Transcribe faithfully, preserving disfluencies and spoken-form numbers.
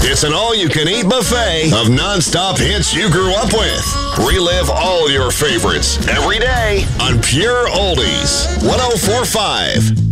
It's an all-you-can-eat buffet of non-stop hits you grew up with. Relive all your favorites every day on Pure Oldies. one oh four point five